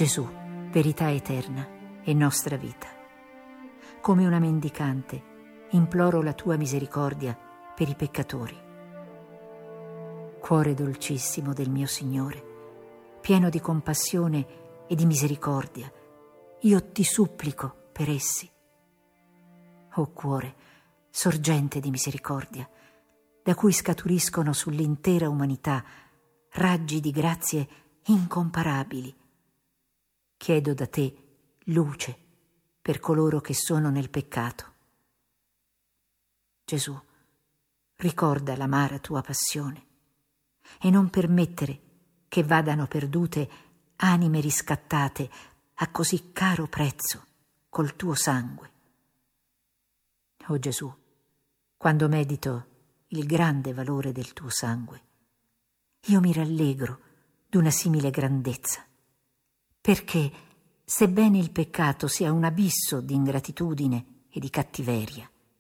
Gesù, verità eterna e nostra vita. Come una mendicante, imploro la tua misericordia per i peccatori. Cuore dolcissimo del mio Signore, pieno di compassione e di misericordia, io ti supplico per essi. O cuore, sorgente di misericordia, da cui scaturiscono sull'intera umanità raggi di grazie incomparabili, chiedo da te luce per coloro che sono nel peccato. Gesù, ricorda l'amara tua passione e non permettere che vadano perdute anime riscattate a così caro prezzo col tuo sangue. O Gesù, quando medito il grande valore del tuo sangue, io mi rallegro d'una simile grandezza, perché, sebbene il peccato sia un abisso di ingratitudine e di cattiveria,